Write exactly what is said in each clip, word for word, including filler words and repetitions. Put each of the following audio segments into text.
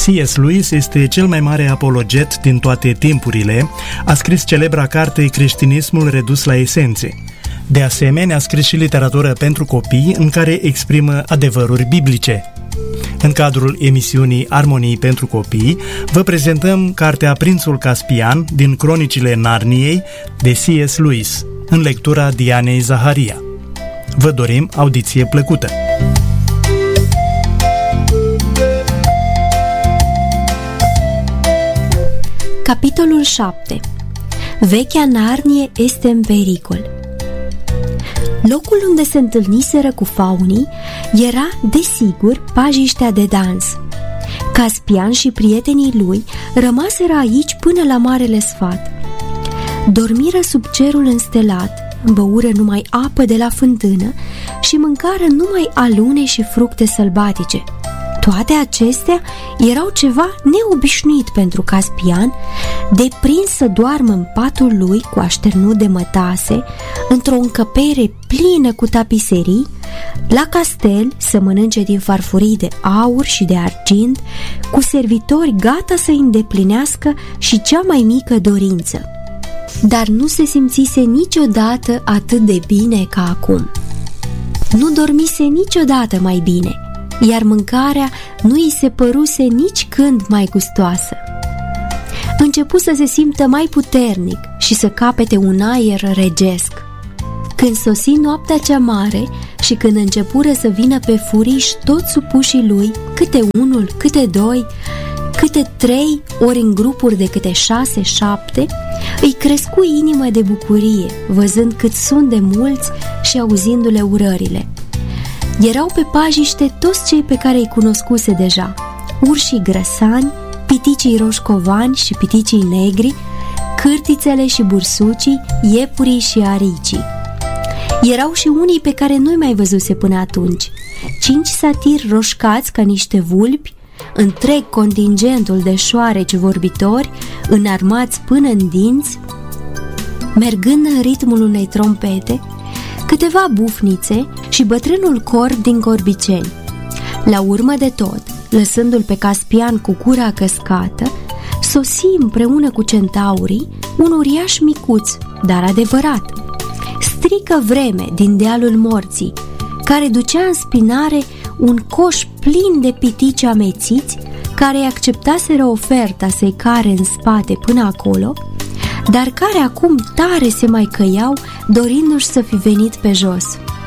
C S. Lewis este cel mai mare apologet din toate timpurile, a scris celebra carte Creștinismul redus la esențe. De asemenea, a scris și literatură pentru copii în care exprimă adevăruri biblice. În cadrul emisiunii Armonii pentru copii, vă prezentăm cartea Prințul Caspian din Cronicile Narniei de C S. Lewis, în lectura Dianei Zaharia. Vă dorim audiție plăcută! Capitolul șapte. Vechea Narnie este în pericol. Locul unde se întâlniseră cu faunii era, desigur, pajiștea de dans. Caspian și prietenii lui rămaseră aici până la Marele Sfat. Dormiră sub cerul înstelat, băură numai apă de la fântână și mâncară numai alune și fructe sălbatice. Toate acestea erau ceva neobișnuit pentru Caspian, deprins să doarmă în patul lui cu așternut de mătase, într-o încăpere plină cu tapiserii, la castel să mănânce din farfurii de aur și de argint, cu servitori gata să îndeplinească și cea mai mică dorință. Dar nu se simțise niciodată atât de bine ca acum. Nu dormise niciodată mai bine, iar mâncarea nu îi se păruse nici când mai gustoasă. Începu să se simtă mai puternic și să capete un aer regesc. Când sosi noaptea cea mare și când începură să vină pe furiș toți supușii lui, câte unul, câte doi, câte trei, ori în grupuri de câte șase, șapte, îi crescu inimă de bucurie, văzând cât sunt de mulți și auzindu-le urările. Erau pe pajiște toți cei pe care îi cunoscuse deja: urșii grăsani, piticii roșcovani și piticii negri, cârtițele și bursucii, iepurii și aricii. Erau și unii pe care nu-i mai văzuse până atunci: cinci satiri roșcați ca niște vulpi, întreg contingentul de șoareci vorbitori, înarmați până în dinți, mergând în ritmul unei trompete, câteva bufnițe și bătrânul corb din Corbiceni. La urmă de tot, lăsându-l pe Caspian cu gura căscată, sosi împreună cu centaurii un uriaș micuț, dar adevărat, strică vreme din dealul morții, care ducea în spinare un coș plin de pitici amețiți, care îi acceptaseră oferta să-i care în spate până acolo, dar care acum tare se mai căiau, dorindu-și să fi venit pe jos.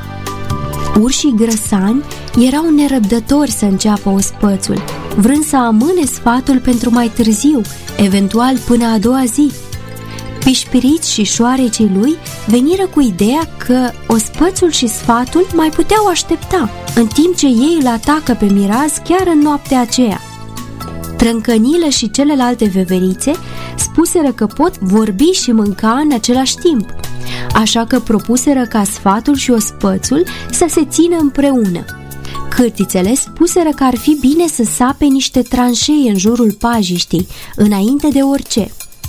Urșii grăsani erau nerăbdători să înceapă ospățul, vrând să amâne sfatul pentru mai târziu, eventual până a doua zi. Pișpiriți și șoarecii lui veniră cu ideea că ospățul și sfatul mai puteau aștepta, în timp ce ei îl atacă pe miraz chiar în noaptea aceea. Trâncănilă și celelalte veverițe spuseră că pot vorbi și mânca în același timp, așa că propuseră ca sfatul și ospățul să se țină împreună. Cârtițele spuseră că ar fi bine să sape niște tranșei în jurul pajiștii, înainte de orice.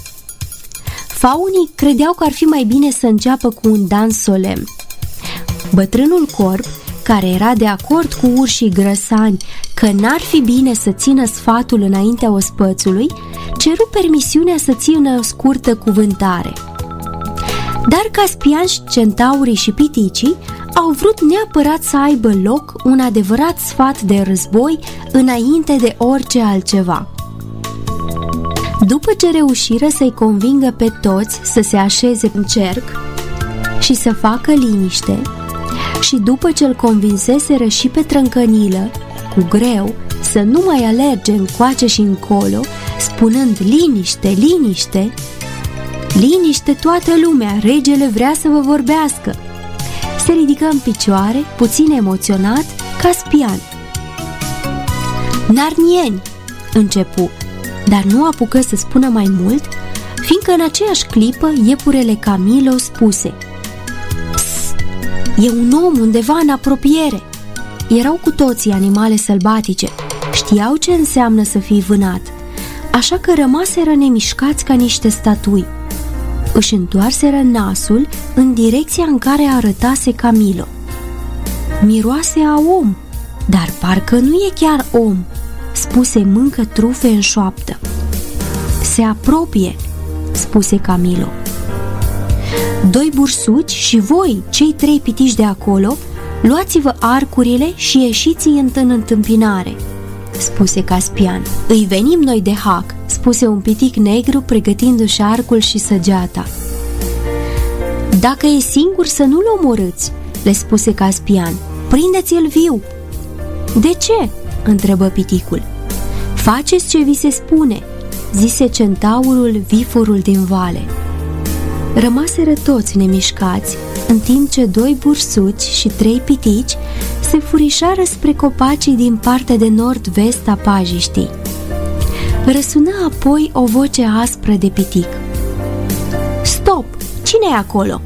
Faunii credeau că ar fi mai bine să înceapă cu un dans solemn. Bătrânul corb, care era de acord cu urșii grăsani că n-ar fi bine să țină sfatul înaintea ospățului, ceru permisiunea să țină o scurtă cuvântare. Dar Caspian și centaurii și piticii au vrut neapărat să aibă loc un adevărat sfat de război înainte de orice altceva. După ce reușiră să-i convingă pe toți să se așeze în cerc și să facă liniște, și după ce îl convinseseră și pe Trâncănilă, cu greu, să nu mai alerge încoace și încolo, spunând liniște, liniște, liniște toată lumea, regele vrea să vă vorbească, se ridică în picioare, puțin emoționat, Caspian. Narnieni, începu, dar nu apucă să spună mai mult, fiindcă în aceeași clipă iepurele Camilo spuse: "E un om undeva în apropiere." Erau cu toții animale sălbatice, știau ce înseamnă să fii vânat, așa că rămaseră nemișcați ca niște statui. Își întoarseră nasul în direcția în care arătase Camilo. "Miroase a om, dar parcă nu e chiar om," spuse Mâncă Trufe în șoaptă. Se apropie, spuse Camilo. Doi bursuci și voi, cei trei pitiși de acolo, luați-vă arcurile și ieșiți în întâmpinare, spuse Caspian. Îi venim noi de hac, spuse un pitic negru pregătindu-și arcul și săgeata. Dacă e singur să nu-l omorâți, le spuse Caspian, prindeți-l viu. De ce? Întrebă piticul. Faceți ce vi se spune, zise centaurul viforul din vale. Rămaseră toți nemișcați, în timp ce doi bursuci și trei pitici se furișară spre copacii din partea de nord-vest a pajiștii. Răsună apoi o voce aspră de pitic. Stop! Cine e acolo?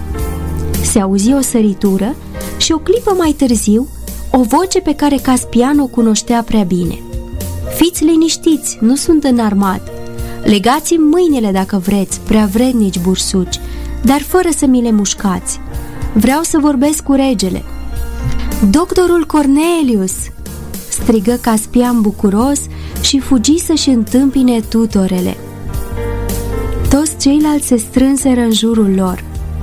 Se auzi o săritură și o clipă mai târziu o voce pe care Caspian o cunoștea prea bine. Fiți liniștiți, nu sunt înarmat. Legați-mi mâinile dacă vreți, prea vrednici bursuci, dar fără să mi le mușcați. Vreau să vorbesc cu regele. Doctorul Cornelius! Strigă Caspian bucuros și fugi să-și întâmpine tutorele. Toți ceilalți se strânseră în jurul lor.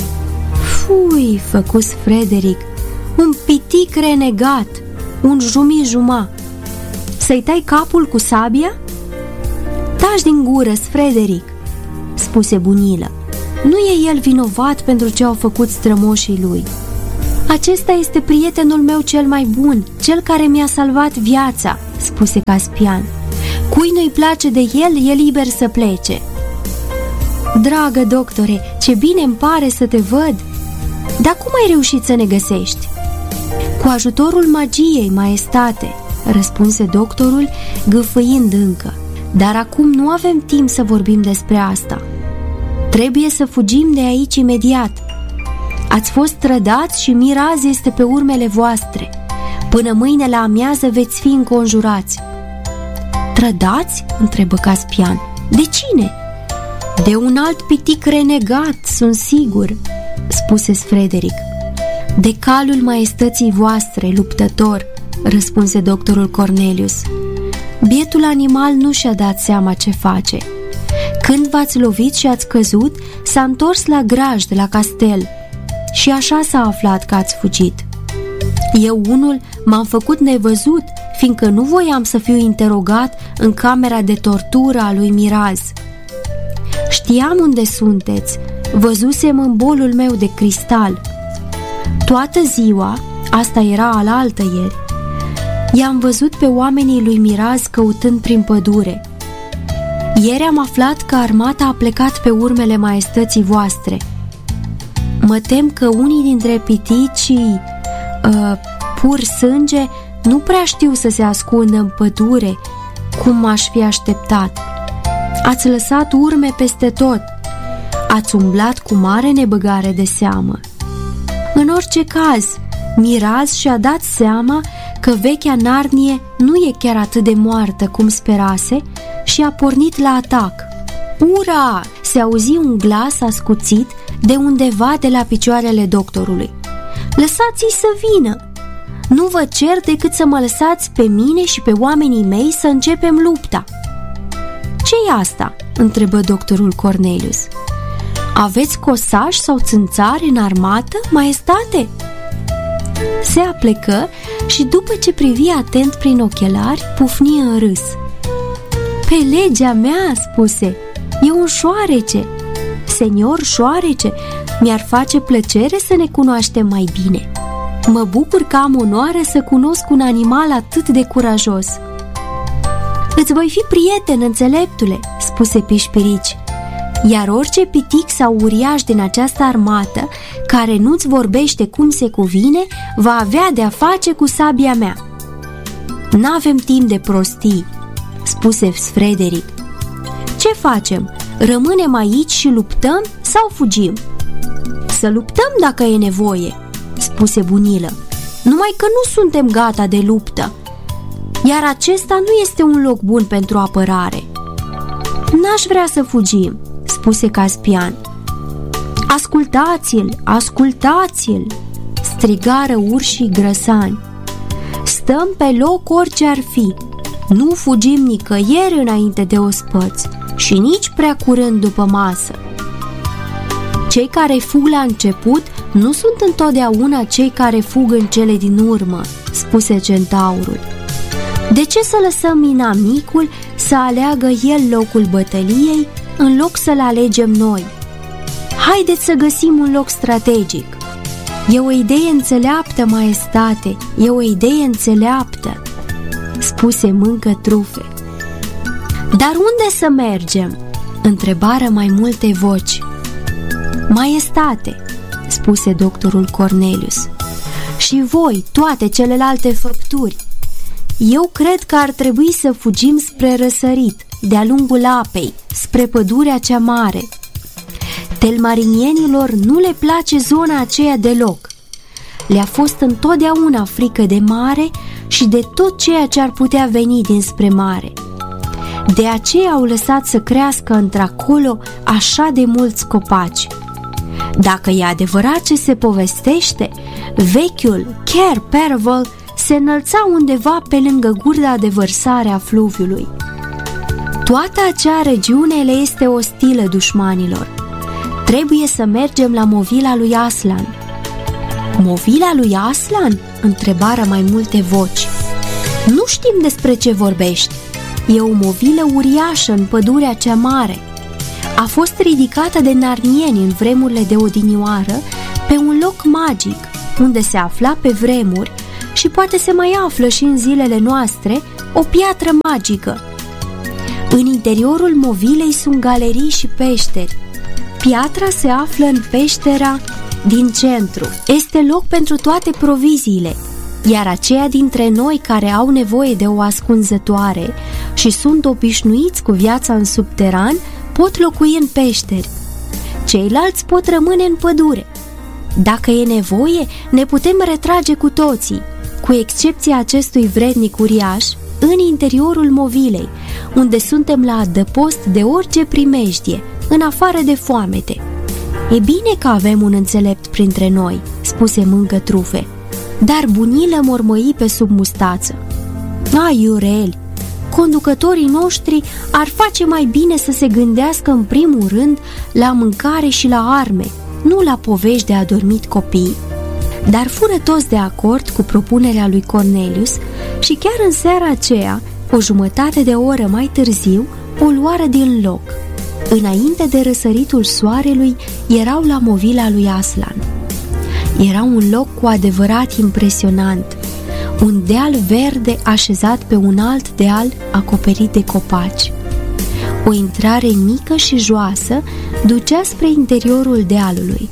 Fui, făcus Frederic, un pitic renegat, un jumi-juma. Să-i tai capul cu sabia? Taci din gură, Frederic, spuse Bunilă. Nu e el vinovat pentru ce au făcut strămoșii lui. Acesta este prietenul meu cel mai bun, cel care mi-a salvat viața, spuse Caspian. Cui nu-i place de el, e liber să plece. Dragă doctore, ce bine îmi pare să te văd. Dar cum ai reușit să ne găsești? Cu ajutorul magiei, maestate, răspunse doctorul, gâfâind încă. Dar acum nu avem timp să vorbim despre asta. Trebuie să fugim de aici imediat. Ați fost trădați și miraz este pe urmele voastre. Până mâine la amiază veți fi înconjurați. Trădați? Întrebă Caspian. De cine? De un alt pitic renegat, sunt sigur, spuse Frederic. De calul maestății voastre, luptător, răspunse doctorul Cornelius. Bietul animal nu și-a dat seama ce face. Când v-ați lovit și ați căzut, s-a întors la graj de la castel și așa s-a aflat că ați fugit. Eu unul m-am făcut nevăzut, fiindcă nu voiam să fiu interogat în camera de tortură a lui Miraz. Știam unde sunteți, văzusem în bolul meu de cristal. Toată ziua, asta era alaltăieri, i-am văzut pe oamenii lui Miraz căutând prin pădure. Ieri am aflat că armata a plecat pe urmele maestății voastre. Mă tem că unii dintre piticii uh, pur sânge nu prea știu să se ascundă în pădure, cum m-aș fi așteptat. Ați lăsat urme peste tot. Ați umblat cu mare nebăgare de seamă. În orice caz, Miraz și-a dat seama că vechea Narnie nu e chiar atât de moartă cum sperase și a pornit la atac. Ura! Se auzi un glas ascuțit de undeva de la picioarele doctorului. Lăsați-i să vină! Nu vă cer decât să mă lăsați pe mine și pe oamenii mei să începem lupta. Ce-i asta? Întrebă doctorul Cornelius. Aveți cosași sau țânțari în armată, maestate? Se aplecă și după ce privi atent prin ochelari, pufni în râs. Pe legea mea, spuse, e un șoarece. Senior șoarece, mi-ar face plăcere să ne cunoaștem mai bine. Mă bucur că am onoare să cunosc un animal atât de curajos. Îți voi fi prieten, înțeleptule, spuse Pișpirici, iar orice pitic sau uriaș din această armată care nu-ți vorbește cum se cuvine va avea de-a face cu sabia mea. N-avem timp de prostii, spuse Frederic. Ce facem? Rămânem aici și luptăm sau fugim? Să luptăm dacă e nevoie, spuse Bunilă, numai că nu suntem gata de luptă, iar acesta nu este un loc bun pentru apărare. N-aș vrea să fugim, spuse Caspian. Ascultați-l, ascultați-l, strigară urșii grăsani. Stăm pe loc orice ar fi. Nu fugim nicăieri înainte de ospăți și nici prea curând după masă. Cei care fug la început nu sunt întotdeauna cei care fug în cele din urmă, spuse centaurul. De ce să lăsăm inamicul să aleagă el locul bătăliei în loc să-l alegem noi? Haideți să găsim un loc strategic. E o idee înțeleaptă, maestate, e o idee înțeleaptă, spuse Mâncă Trufe. Dar unde să mergem? Întrebară mai multe voci. Maestate, spuse doctorul Cornelius, și voi, toate celelalte făpturi, eu cred că ar trebui să fugim spre răsărit, de-a lungul apei, spre pădurea cea mare. Telmarinienilor nu le place zona aceea deloc. Le-a fost întotdeauna frică de mare și de tot ceea ce ar putea veni dinspre mare. De aceea au lăsat să crească într-acolo așa de mulți copaci. Dacă e adevărat ce se povestește, vechiul Cair Paravel se înălța undeva pe lângă gurda de vărsare a fluviului. Toată acea regiune le este ostilă dușmanilor. Trebuie să mergem la movila lui Aslan. Movila lui Aslan? Întrebară mai multe voci. Nu știm despre ce vorbești. E o movilă uriașă în pădurea cea mare. A fost ridicată de narnieni în vremurile de odinioară pe un loc magic, unde se afla pe vremuri și poate se mai află și în zilele noastre o piatră magică. În interiorul movilei sunt galerii și peșteri. Piatra se află în peștera din centru. Este loc pentru toate proviziile, iar aceia dintre noi care au nevoie de o ascunzătoare și sunt obișnuiți cu viața în subteran pot locui în peșteri. Ceilalți pot rămâne în pădure. Dacă e nevoie, ne putem retrage cu toții, cu excepția acestui vrednic uriaș, în interiorul movilei, unde suntem la adăpost de orice primejdie, în afară de foamete. E bine că avem un înțelept printre noi, spuse Mâncă Trufe, dar bunilă mormăi pe sub mustață. Ai, iureli, conducătorii noștri ar face mai bine să se gândească în primul rând la mâncare și la arme, nu la povești de adormit copii. Dar fură toți de acord cu propunerea lui Cornelius și chiar în seara aceea, o jumătate de oră mai târziu, o luară din loc. Înainte de răsăritul soarelui, erau la movila lui Aslan. Era un loc cu adevărat impresionant, un deal verde așezat pe un alt deal acoperit de copaci. O intrare mică și joasă ducea spre interiorul dealului.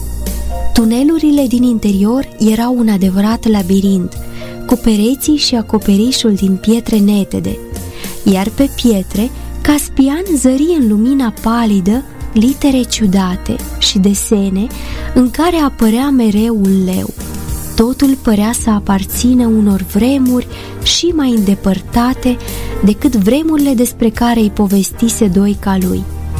Tunelurile din interior erau un adevărat labirint, cu pereții și acoperișul din pietre netede, iar pe pietre Caspian zări în lumina palidă litere ciudate și desene în care apărea mereu un leu. Totul părea să aparțină unor vremuri și mai îndepărtate decât vremurile despre care îi povestise Doica lui.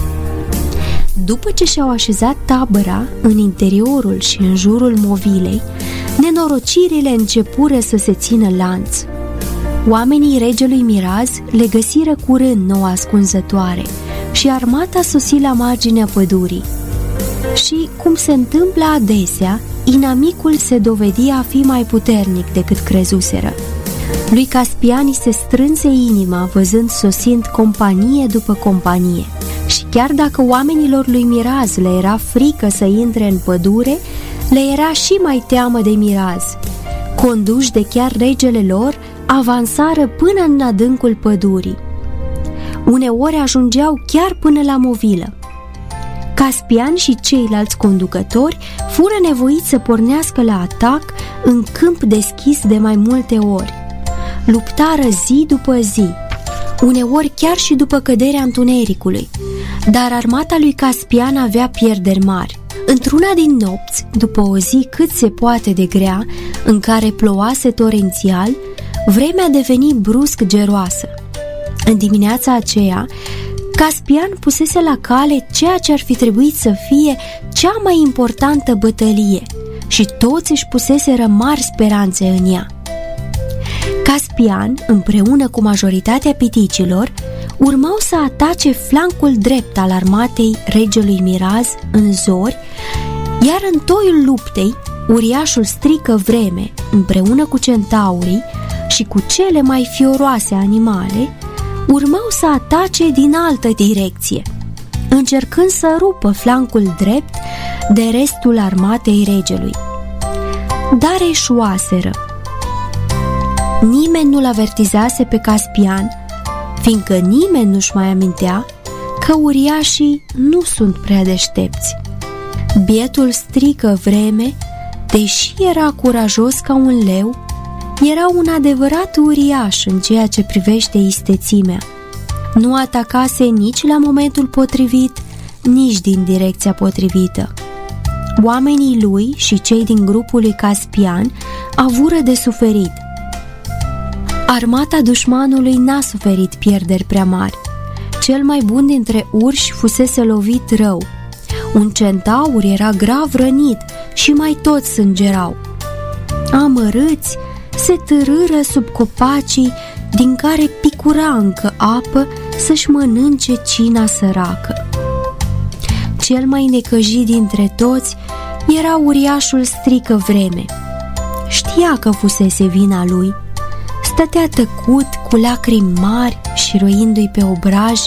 După ce și-au așezat tabăra în interiorul și în jurul movilei, nenorocirile începură să se țină lanț. Oamenii regelui Miraz le găsiră curând noua ascunzătoare și armata sosi la marginea pădurii. Și, cum se întâmplă adesea, inamicul se dovedi a fi mai puternic decât crezuseră. Lui Caspian se strânse inima văzând sosind companie după companie. Și chiar dacă oamenilor lui Miraz le era frică să intre în pădure, le era și mai teamă de Miraz. Conduși de chiar regele lor, avansară până în adâncul pădurii. Uneori ajungeau chiar până la movilă. Caspian și ceilalți conducători fură nevoiți să pornească la atac în câmp deschis de mai multe ori. Luptară zi după zi, uneori chiar și după căderea întunericului, dar armata lui Caspian avea pierderi mari. Într-una din nopți, după o zi cât se poate de grea, în care plouase torențial, vremea deveni brusc geroasă. În dimineața aceea, Caspian pusese la cale ceea ce ar fi trebuit să fie cea mai importantă bătălie și toți își puseseră mari speranțe în ea. Caspian, împreună cu majoritatea piticilor, urmau să atace flancul drept al armatei regelui Miraz în zori, iar în toiul luptei, uriașul Strică Vreme, împreună cu centaurii și cu cele mai fioroase animale, urmau să atace din altă direcție, încercând să rupă flancul drept de restul armatei regelui. Dar eșuaseră. Nimeni nu-l avertizase pe Caspian, fiindcă nimeni nu-și mai amintea că uriașii nu sunt prea deștepți. Bietul Strică Vreme, deși era curajos ca un leu, era un adevărat uriaș în ceea ce privește istețimea. Nu atacase nici la momentul potrivit, nici din direcția potrivită. Oamenii lui și cei din grupul lui Caspian avură de suferit. Armata dușmanului n-a suferit pierderi prea mari. Cel mai bun dintre urși fusese lovit rău. Un centaur era grav rănit și mai toți sângerau. Amărâți, se târâră sub copacii din care picura încă apă să-și mănânce cina săracă. Cel mai necăjit dintre toți era uriașul Strică Vreme. Știa că fusese vina lui. Stătea tăcut, cu lacrimi mari și roindu-i pe obraj,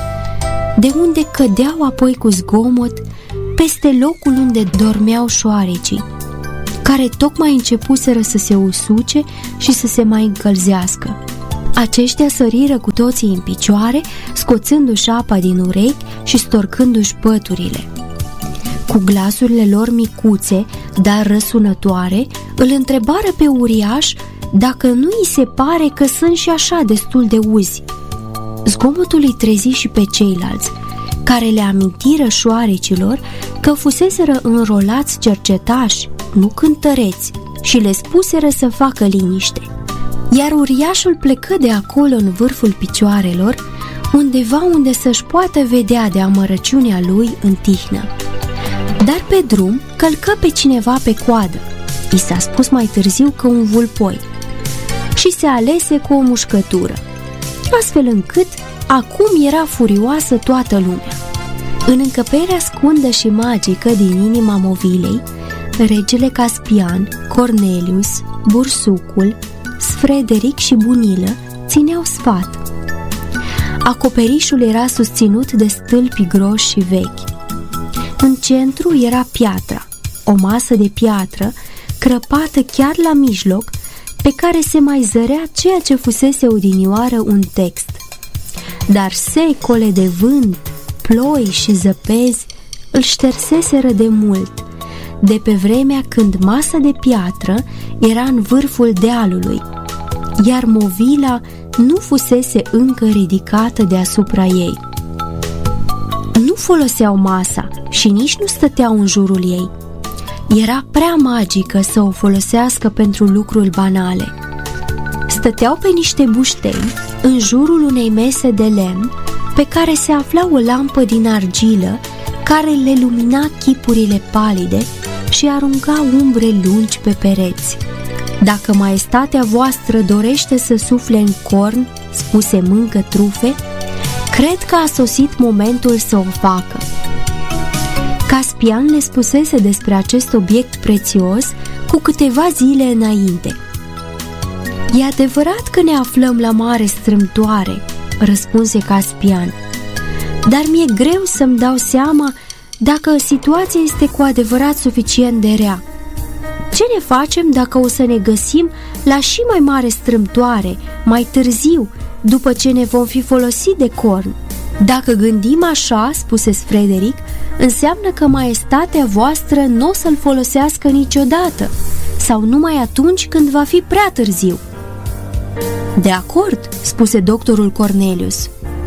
de unde cădeau apoi cu zgomot peste locul unde dormeau șoarecii, care tocmai începuseră să se usuce și să se mai încălzească. Aceștia săriră cu toții în picioare, scoțându-și apa din urechi și storcându-și păturile. Cu glasurile lor micuțe, dar răsunătoare, îl întrebară pe uriaș dacă nu îi se pare că sunt și așa destul de uzi. Zgomotul îi trezi și pe ceilalți, care le amintiră șoarecilor că fuseseră înrolați cercetași, nu cântăreți, și le spuseră să facă liniște. Iar uriașul plecă de acolo în vârful picioarelor, undeva unde să-și poată vedea de amărăciunea lui în tihnă. Dar pe drum călcă pe cineva pe coadă. I s-a spus mai târziu că un vulpoi, și se alese cu o mușcătură, astfel încât acum era furioasă toată lumea. În încăperea scundă și magică din inima Movilei, regele Caspian, Cornelius, Bursucul, Sfrederic și Bunilă țineau sfat. Acoperișul era susținut de stâlpi groși și vechi. În centru era piatra, o masă de piatră crăpată chiar la mijloc, pe care se mai zărea ceea ce fusese odinioară un text. Dar secole de vânt, ploi și zăpezi îl șterseseră de mult, de pe vremea când masa de piatră era în vârful dealului, iar Movila nu fusese încă ridicată deasupra ei. Nu foloseau masa și nici nu stăteau în jurul ei. Era prea magică să o folosească pentru lucruri banale. Stăteau pe niște bușteni în jurul unei mese de lemn, pe care se afla o lampă din argilă care le lumina chipurile palide și arunca umbre lungi pe pereți. Dacă maestatea voastră dorește să sufle în corn, spuse Mâncă Trufe, cred că a sosit momentul să o facă. Caspian le spusese despre acest obiect prețios cu câteva zile înainte. E adevărat că ne aflăm la mare strâmtoare, răspunse Caspian, dar mi-e greu să-mi dau seama dacă situația este cu adevărat suficient de rea. Ce ne facem dacă o să ne găsim la și mai mare strâmtoare, mai târziu, după ce ne vom fi folosit de corn? Dacă gândim așa, spuse Frederic, înseamnă că maestatea voastră nu o să-l folosească niciodată, sau numai atunci când va fi prea târziu. De acord, spuse doctorul Cornelius.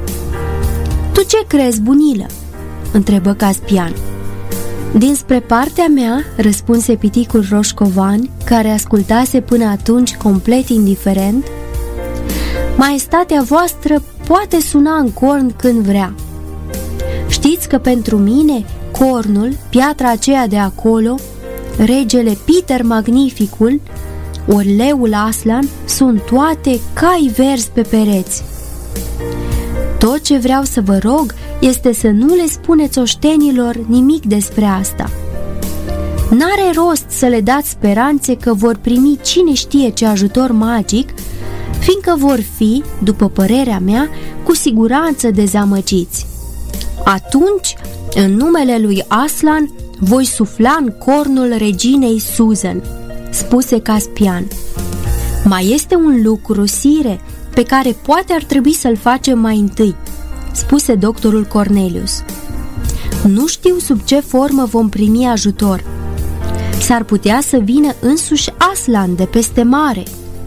Tu ce crezi, Bunilă? Întrebă Caspian. Dinspre partea mea, răspunse piticul roșcovan, care ascultase până atunci complet indiferent, maestatea voastră poate suna în corn când vrea. Știți că pentru mine, cornul, piatra aceea de acolo, regele Peter Magnificul, ori leul Aslan sunt toate cai verzi pe pereți. Tot ce vreau să vă rog este să nu le spuneți oștenilor nimic despre asta. N-are rost să le dați speranțe că vor primi cine știe ce ajutor magic, fiindcă vor fi, după părerea mea, cu siguranță dezamăgiți. Atunci, în numele lui Aslan, voi sufla în cornul reginei Susan, spuse Caspian. Mai este un lucru, sire, pe care poate ar trebui să-l facem mai întâi, spuse doctorul Cornelius. Nu știu sub ce formă vom primi ajutor. S-ar putea să vină însuși Aslan de peste mare.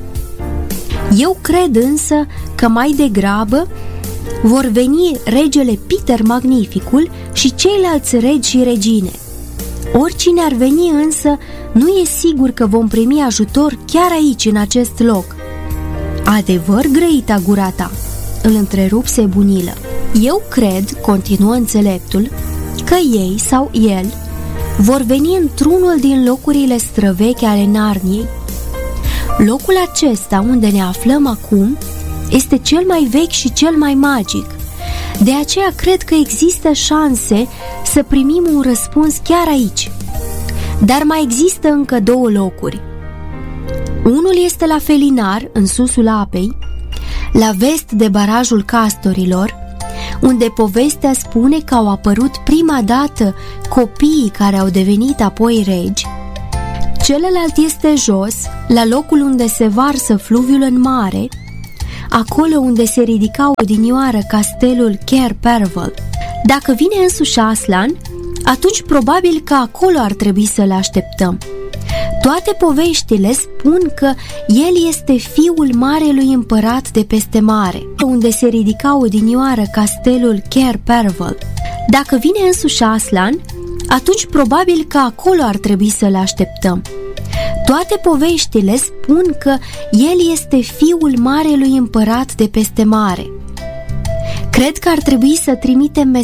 Eu cred însă că mai degrabă vor veni regele Peter Magnificul și ceilalți regi și regine. Oricine ar veni însă, nu e sigur că vom primi ajutor chiar aici, în acest loc. Adevăr, grăita gura ta, îl întrerupse Bunilă. Eu cred, continuă înțeleptul, că ei sau el vor veni într-unul din locurile străvechi ale Narniei. Locul acesta unde ne aflăm acum este cel mai vechi și cel mai magic. De aceea cred că există șanse să primim un răspuns chiar aici. Dar mai există încă două locuri. Unul este la Felinar, în susul apei, la vest de barajul Castorilor, unde povestea spune că au apărut prima dată copiii care au devenit apoi regi. Celălalt este jos, la locul unde se varsă fluviul în mare, acolo unde se ridica odinioară castelul Cair Paravel. Dacă vine însuși Aslan, atunci probabil că acolo ar trebui să-l așteptăm. Toate poveștile spun că el este fiul marelui împărat de peste mare, unde se ridica odinioară castelul Cair Paravel. Dacă vine însuși Aslan, atunci probabil că acolo ar trebui să-l așteptăm. Toate poveștile spun că el este fiul marelui împărat de peste mare. Cred că ar trebui să trimitem